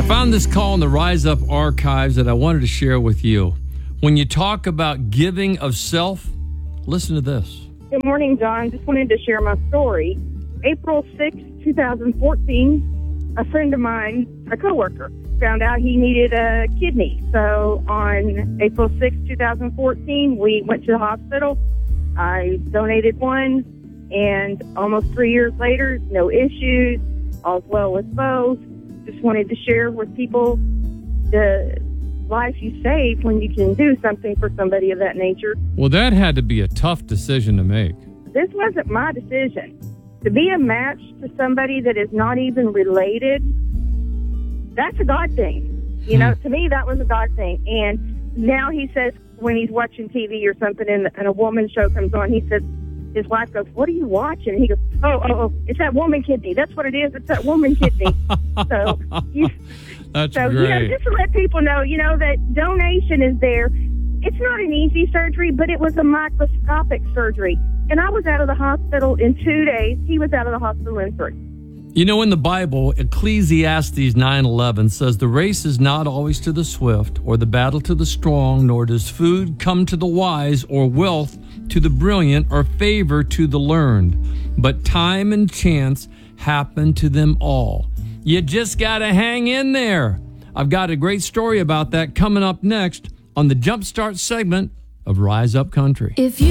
Found this call in the Rise Up archives that I wanted to share with you. When you talk about giving of self, listen to this. Good morning, John. Just wanted to share my story. April 6, 2014, a friend of mine, a coworker, found out he needed a kidney. So on April 6, 2014, we went to the hospital. I donated one, and almost 3 years later, no issues, all's well with both. Just wanted to share with people the life you save when you can do something for somebody of that nature. Well, that had to be a tough decision to make. This wasn't my decision. To be a match to somebody that is not even related, that's a God thing. You know, to me, that was a God thing. And now he says when he's watching TV or something and a woman show comes on, he says, his wife goes, "What are you watching?" And he goes, oh, it's that woman kidney. That's what it is. It's that woman kidney. That's great. You know, just to let people know, you know, that donation is there. It's not an easy surgery, but it was a microscopic surgery. And I was out of the hospital in 2 days. He was out of the hospital in 3. You know, in the Bible, Ecclesiastes 9:11 says, "The race is not always to the swift, or the battle to the strong, nor does food come to the wise, or wealth to the brilliant, or favor to the learned. But time and chance happen to them all." You just got to hang in there. I've got a great story about that coming up next on the Jumpstart segment of Rise Up Country.